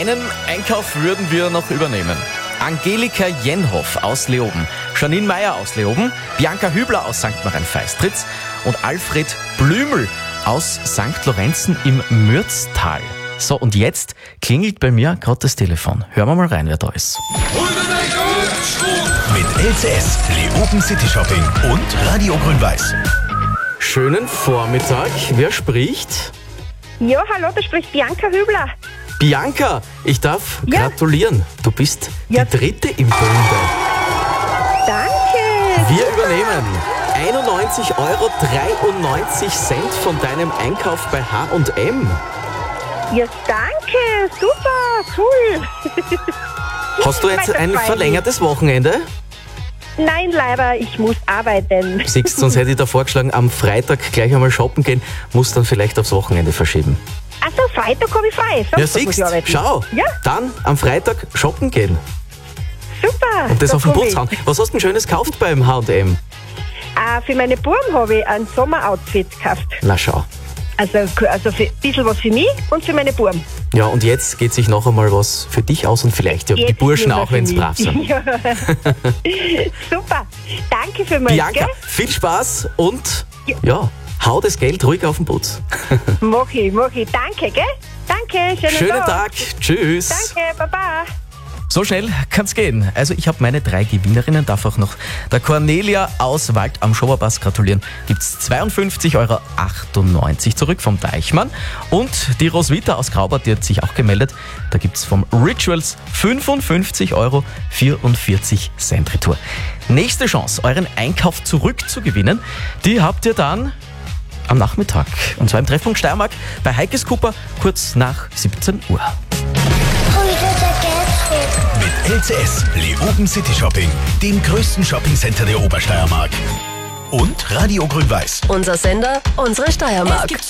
Einen Einkauf würden wir noch übernehmen. Angelika Jenhoff aus Leoben, Janine Meyer aus Leoben, Bianca Hübler aus St. Marien-Feistritz und Alfred Blümel aus St. Lorenzen im Mürztal. So, und jetzt klingelt bei mir gerade das Telefon. Hören wir mal rein, wer da ist. Mit LCS, Leoben City Shopping und Radio Grün-Weiß. Schönen Vormittag. Wer spricht? Ja, hallo, da spricht Bianca Hübler. Bianca, ich darf Ja. gratulieren. Du bist Ja. die dritte im Bunde. Danke. Wir übernehmen 91,93 € von deinem Einkauf bei H&M. Ja, danke. Super, cool. Hast du jetzt ein verlängertes Wochenende? Nein, leider, ich muss arbeiten. Siehst, sonst hätte ich da vorgeschlagen, am Freitag gleich einmal shoppen gehen, muss dann vielleicht aufs Wochenende verschieben. Also, Freitag habe ich frei. Sonst Ja, muss siehst, ich arbeiten. schau, Ja, dann am Freitag shoppen gehen super. und das da auf den komm Putz ich. hauen. Was hast du denn Schönes gekauft beim H&M? Für meine Buben habe ich ein Sommeroutfit gekauft. Na schau. Also ein bisschen was für mich und für meine Buben. Ja, und jetzt geht sich noch einmal was für dich aus und vielleicht ja die Jetzt Burschen nur auch, für wenn sie mich. brav sind. Ja. Super. Danke für mich. Bianca, viel Spaß und ja, hau das Geld ruhig auf den Putz. Mach ich. Danke, gell? Danke, Schönen Tag, tschüss. Danke, baba. So schnell kann's gehen. Also ich habe meine 3 Gewinnerinnen, darf auch noch der Cornelia aus Wald am Schoberpass gratulieren. Gibt's 52,98 € zurück vom Deichmann. Und die Roswitha aus Graubart, die hat sich auch gemeldet. Da gibt's vom Rituals 55,44 € Retour. Nächste Chance, euren Einkauf zurückzugewinnen, die habt ihr dann am Nachmittag. Und zwar im Treffpunkt Steiermark bei Heikes Cooper kurz nach 17 Uhr. Mit LCS, Leoben City Shopping, dem größten Shoppingcenter der Obersteiermark. Und Radio Grün-Weiß. Unser Sender, unsere Steiermark.